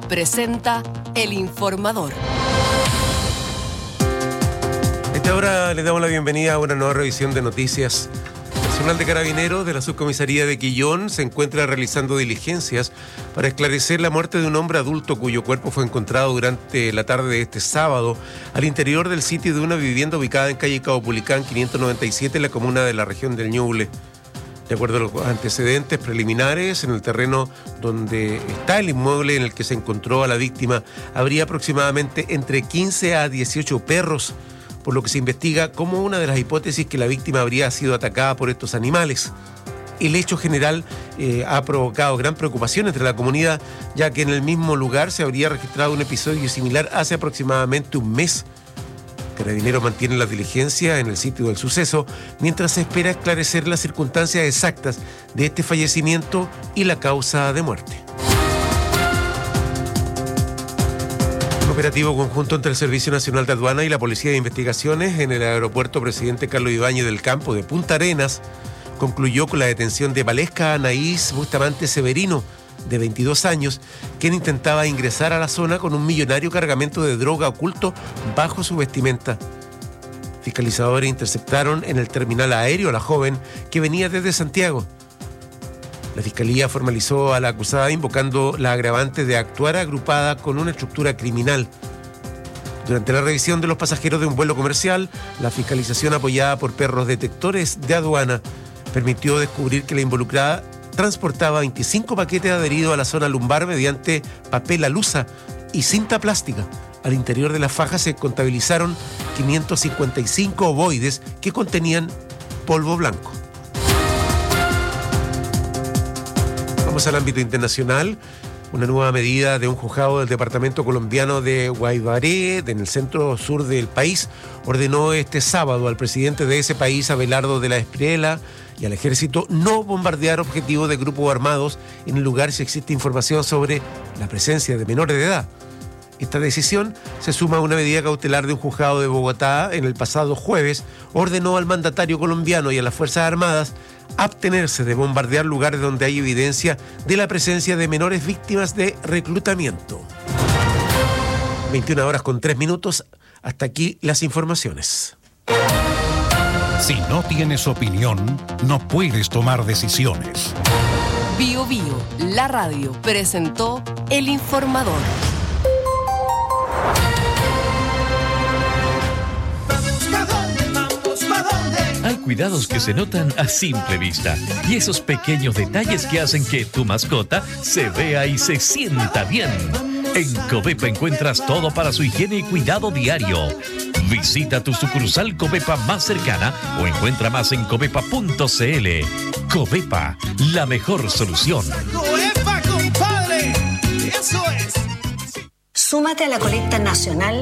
presenta El Informador. A esta hora le damos la bienvenida a una nueva revisión de noticias. Personal de Carabineros de la Subcomisaría de Quillón se encuentra realizando diligencias para esclarecer la muerte de un hombre adulto cuyo cuerpo fue encontrado durante la tarde de este sábado al interior del sitio de una vivienda ubicada en calle Caupolicán 597 en la comuna de la región del Ñuble. De acuerdo a los antecedentes preliminares, en el terreno donde está el inmueble en el que se encontró a la víctima habría aproximadamente entre 15 a 18 perros, por lo que se investiga como una de las hipótesis que la víctima habría sido atacada por estos animales. El hecho general ha provocado gran preocupación entre la comunidad, ya que en el mismo lugar se habría registrado un episodio similar hace aproximadamente un mes. Carabineros mantiene las diligencias en el sitio del suceso mientras se espera esclarecer las circunstancias exactas de este fallecimiento y la causa de muerte. Un operativo conjunto entre el Servicio Nacional de Aduana y la Policía de Investigaciones en el aeropuerto Presidente Carlos Ibáñez del Campo de Punta Arenas concluyó con la detención de Valesca Anaís Bustamante Severino, de 22 años, quien intentaba ingresar a la zona con un millonario cargamento de droga oculto bajo su vestimenta. Fiscalizadores interceptaron en el terminal aéreo a la joven que venía desde Santiago. La Fiscalía formalizó a la acusada invocando la agravante de actuar agrupada con una estructura criminal. Durante la revisión de los pasajeros de un vuelo comercial, la fiscalización apoyada por perros detectores de aduana permitió descubrir que la involucrada transportaba 25 paquetes adheridos a la zona lumbar mediante papel alusa y cinta plástica. Al interior de la faja se contabilizaron 555 ovoides que contenían polvo blanco. Vamos al ámbito internacional. Una nueva medida de un juzgado del departamento colombiano de Guaybaré, en el centro sur del país, ordenó este sábado al presidente de ese país, Abelardo de la Espriella, y al ejército no bombardear objetivos de grupos armados en el lugar si existe información sobre la presencia de menores de edad. Esta decisión se suma a una medida cautelar de un juzgado de Bogotá. En el pasado jueves ordenó al mandatario colombiano y a las Fuerzas Armadas abstenerse de bombardear lugares donde hay evidencia de la presencia de menores víctimas de reclutamiento. 21:03. Hasta aquí las informaciones. Si no tienes opinión, no puedes tomar decisiones. Bio Bio, la radio, presentó El Informador. Hay cuidados que se notan a simple vista y esos pequeños detalles que hacen que tu mascota se vea y se sienta bien. En Covepa encuentras todo para su higiene y cuidado diario. Visita tu sucursal Covepa más cercana o encuentra más en covepa.cl. Covepa, la mejor solución. ¡Covepa, compadre! ¡Eso es! Súmate a la colecta nacional